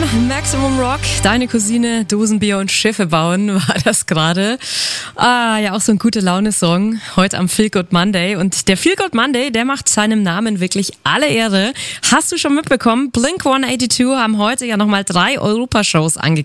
Maximum Rock, deine Cousine, Dosenbier und Schiffe bauen, war das gerade. Ja, auch so ein Gute-Laune-Song, heute am Feel Good Monday. Und der Feel Good Monday, der macht seinem Namen wirklich alle Ehre. Hast du schon mitbekommen, Blink-182 haben heute ja nochmal 3 Europashows angekündigt.